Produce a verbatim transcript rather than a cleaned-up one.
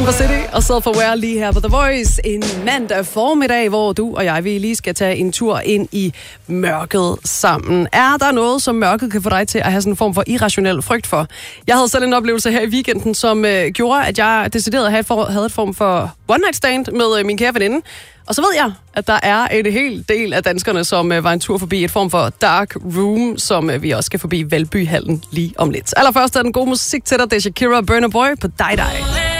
December City og Self-Aware lige her på The Voice en mandag formiddag, hvor du og jeg vi lige skal tage en tur ind i mørket sammen. Er der noget, som mørket kan få dig til at have sådan en form for irrationel frygt for? Jeg havde selv en oplevelse her i weekenden, som øh, gjorde, at jeg decideret havde, for, havde et form for one-night stand med øh, min kære veninde. Og så ved jeg, at der er en hel del af danskerne, som øh, var en tur forbi et form for dark room, som øh, vi også skal forbi Valbyhallen lige om lidt. Allerførst er den gode musik til dig, det er Shakira og Burna Boy på Die Die.